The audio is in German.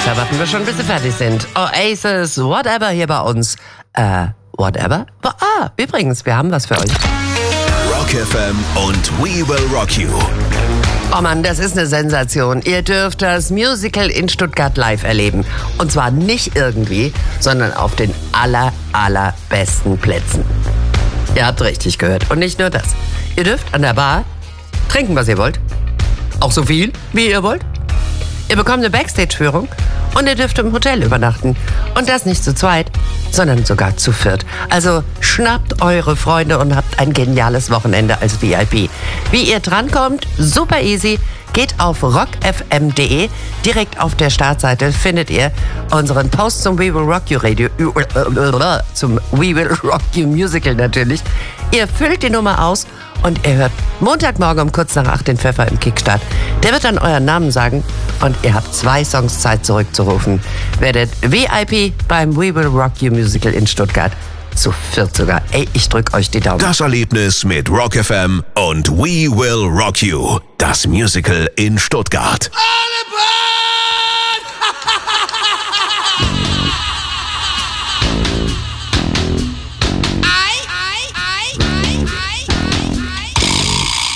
Da warten wir schon, bis sie fertig sind. Oasis, Whatever hier bei uns. Whatever? Übrigens, wir haben was für euch. Rock FM und We Will Rock You. Oh Mann, das ist eine Sensation. Ihr dürft das Musical in Stuttgart live erleben. Und zwar nicht irgendwie, sondern auf den allerbesten Plätzen. Ihr habt richtig gehört. Und nicht nur das. Ihr dürft an der Bar trinken, was ihr wollt. Auch so viel, wie ihr wollt. Ihr bekommt eine Backstage-Führung und ihr dürft im Hotel übernachten. Und das nicht zu zweit, sondern sogar zu viert. Also schnappt eure Freunde und habt ein geniales Wochenende als VIP. Wie ihr drankommt, super easy. Geht auf rockfm.de. Direkt auf der Startseite findet ihr unseren Post zum We Will Rock You Radio, zum We Will Rock You Musical natürlich. Ihr füllt die Nummer aus und ihr hört Montagmorgen um kurz nach 8 den Pfeffer im Kickstart. Der wird dann euren Namen sagen und ihr habt 2 Songs Zeit zurückzurufen. Werdet VIP beim We Will Rock You Musical in Stuttgart. Zu viert sogar. Ey, ich drück euch die Daumen. Das Erlebnis mit Rock FM und We Will Rock You. Das Musical in Stuttgart.